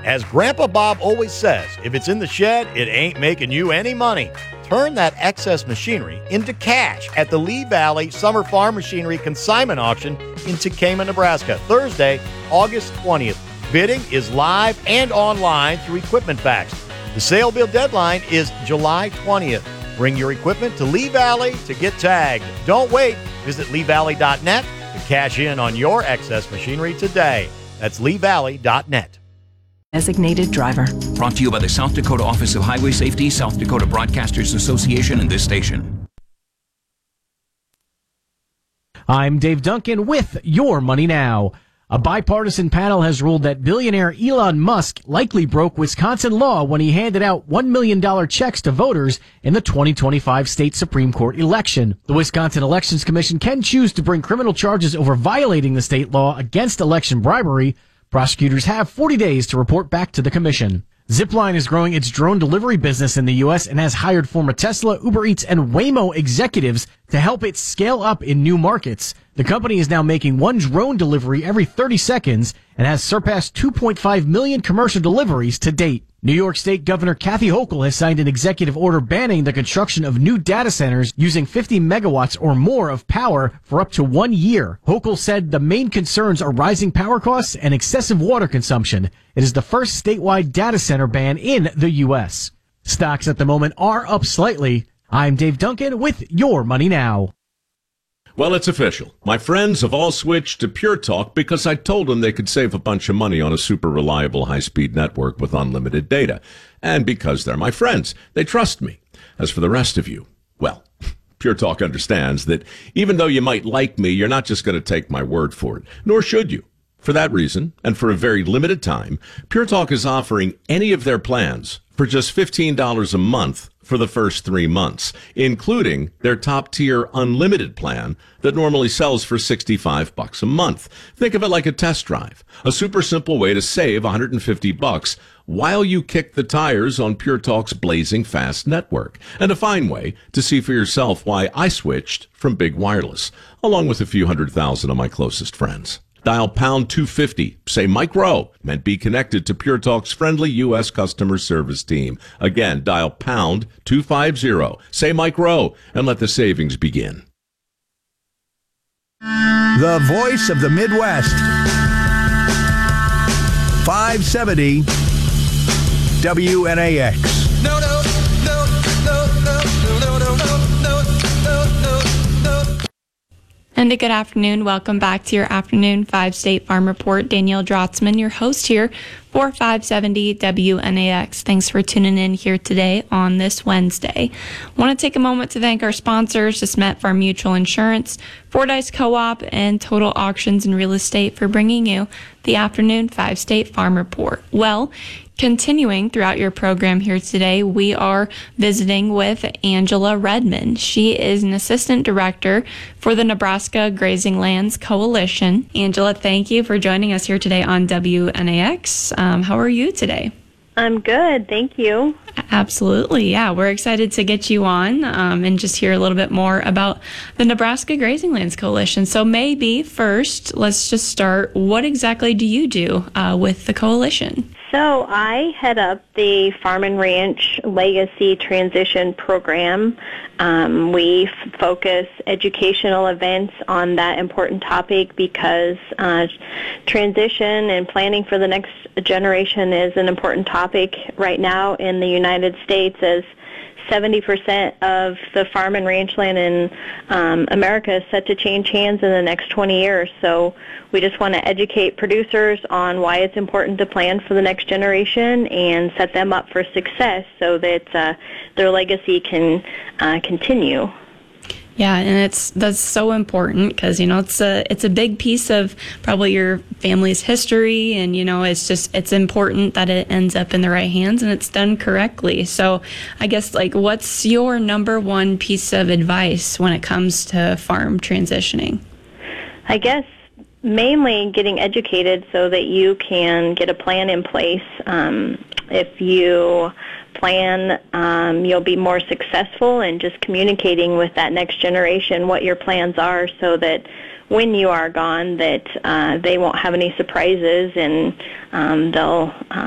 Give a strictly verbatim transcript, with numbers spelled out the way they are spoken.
As Grandpa Bob always says, if it's in the shed, it ain't making you any money. Turn that excess machinery into cash at the Lee Valley Summer Farm Machinery Consignment Auction in Tekamah, Nebraska, Thursday, August twentieth. Bidding is live and online through Equipment Facts. The sale bid deadline is July twentieth. Bring your equipment to Lee Valley to get tagged. Don't wait. Visit lee valley dot net to cash in on your excess machinery today. That's lee valley dot net. Designated driver. Brought to you by the South Dakota Office of Highway Safety, South Dakota Broadcasters Association, and this station. I'm Dave Duncan with Your Money Now. A bipartisan panel has ruled that billionaire Elon Musk likely broke Wisconsin law when he handed out one million dollars checks to voters in the twenty twenty-five state Supreme Court election. The Wisconsin Elections Commission can choose to bring criminal charges over violating the state law against election bribery. Prosecutors have forty days to report back to the commission. Zipline is growing its drone delivery business in the U S and has hired former Tesla, Uber Eats, and Waymo executives to help it scale up in new markets. The company is now making one drone delivery every thirty seconds and has surpassed two point five million commercial deliveries to date. New York State Governor Kathy Hochul has signed an executive order banning the construction of new data centers using fifty megawatts or more of power for up to one year. Hochul said the main concerns are rising power costs and excessive water consumption. It is the first statewide data center ban in the U S. Stocks at the moment are up slightly. I'm Dave Duncan with Your Money Now. Well, it's official. My friends have all switched to Pure Talk because I told them they could save a bunch of money on a super reliable high-speed network with unlimited data. And because they're my friends, they trust me. As for the rest of you, well, Pure Talk understands that even though you might like me, you're not just going to take my word for it, nor should you. For that reason, and for a very limited time, Pure Talk is offering any of their plans for just fifteen dollars a month for the first three months, including their top-tier unlimited plan that normally sells for sixty-five bucks a month. Think of it like a test drive, a super simple way to save one hundred fifty bucks while you kick the tires on Pure Talk's blazing fast network, and a fine way to see for yourself why I switched from Big Wireless, along with a few hundred thousand of my closest friends. Dial pound two fifty, say Mike Rowe, and be connected to Pure Talk's friendly U S customer service team. Again, dial pound two fifty, say Mike Rowe, and let the savings begin. The voice of the Midwest. five seventy W N A X. No, no, no, no, no, no, no, no, no, no, no. And a good afternoon. Welcome back to your afternoon five State Farm Report. Danielle Drotzman, your host here for five seventy W N A X. Thanks for tuning in here today on this Wednesday. I want to take a moment to thank our sponsors, DeSmet Farm Mutual Insurance, Fordyce Co-op, and Total Auctions and Real Estate for bringing you the afternoon five State Farm Report. Well, continuing throughout your program here today, we are visiting with Angela Redmond. She is an assistant director for the Nebraska Grazing Lands Coalition. Angela, thank you for joining us here today on W N A X. Um, how are you today? I'm good, thank you. Absolutely, yeah. We're excited to get you on um, and just hear a little bit more about the Nebraska Grazing Lands Coalition. So maybe first, let's just start. What exactly do you do uh, with the coalition? So I head up the Farm and Ranch Legacy Transition Program. Um, we f- focus educational events on that important topic because uh, transition and planning for the next generation is an important topic right now in the United States, as seventy percent of the farm and ranch land in um, America is set to change hands in the next twenty years. So we just want to educate producers on why it's important to plan for the next generation and set them up for success so that uh, their legacy can uh, continue. Yeah, and it's that's so important because, you know, it's a it's a big piece of probably your family's history, and, you know, it's just it's important that it ends up in the right hands and it's done correctly. So I guess, like, what's your number one piece of advice when it comes to farm transitioning? I guess mainly getting educated so that you can get a plan in place. Um, if you plan, um, you'll be more successful in just communicating with that next generation what your plans are so that when you are gone that uh, they won't have any surprises and um, they'll